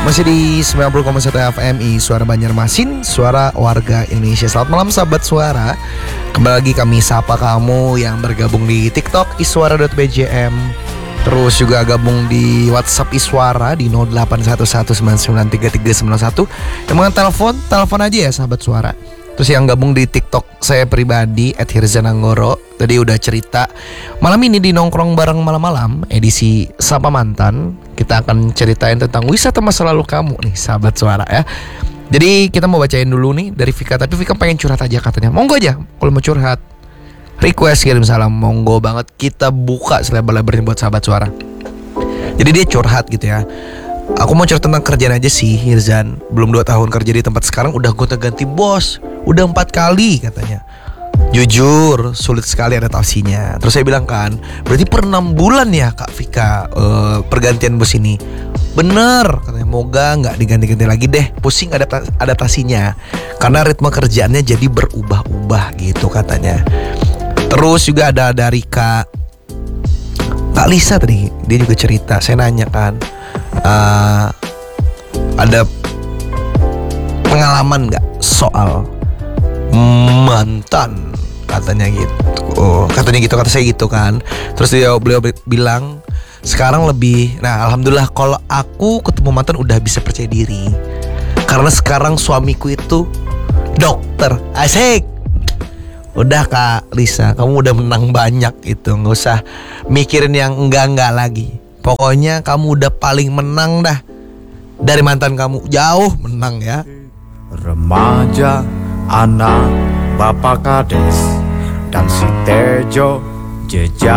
Masih di 90,1 FMI Suara Banjarmasin, suara warga Indonesia. Selamat malam sahabat suara. Kembali lagi kami sapa kamu yang bergabung di TikTok iswara.bjm. Terus juga gabung di WhatsApp Iswara di 0811993391. Yang mau telepon aja ya sahabat suara. Terus yang gabung di TikTok saya pribadi @hirzananggoro. Tadi udah cerita. Malam ini di Nongkrong Bareng Malam-malam edisi Sapa Mantan, kita akan ceritain tentang wisata masa lalu kamu nih sahabat suara ya. Jadi kita mau bacain dulu nih dari Vika. Tapi Vika pengen curhat aja katanya. Monggo aja kalau mau curhat, request kirim salam, monggo banget. Kita buka selebar-lebarnya buat sahabat suara. Jadi dia curhat gitu ya. Aku mau cerita tentang kerjaan aja sih Hirzan. Belum 2 tahun kerja di tempat sekarang udah gonta-ganti bos. Udah 4 kali katanya. Jujur sulit sekali adaptasinya. Terus saya bilang kan, berarti per 6 bulan ya Kak Vika pergantian bos ini. Bener katanya, moga gak diganti-ganti lagi deh. Pusing adaptasinya karena ritme kerjaannya jadi berubah-ubah gitu katanya. Terus juga ada dari Kak Lisa tadi. Dia juga cerita, saya nanya kan, ada pengalaman gak soal mantan, katanya gitu. Katanya gitu, kata saya gitu kan. Terus beliau bilang sekarang lebih, nah alhamdulillah kalau aku ketemu mantan udah bisa percaya diri. Karena sekarang suamiku itu dokter. Asik. Udah Kak Lisa, kamu udah menang banyak itu. Gak usah mikirin yang enggak-enggak lagi. Pokoknya kamu udah paling menang dah. Dari mantan kamu jauh menang ya. Remaja, anak, bapak kades, dan si Tejo jejak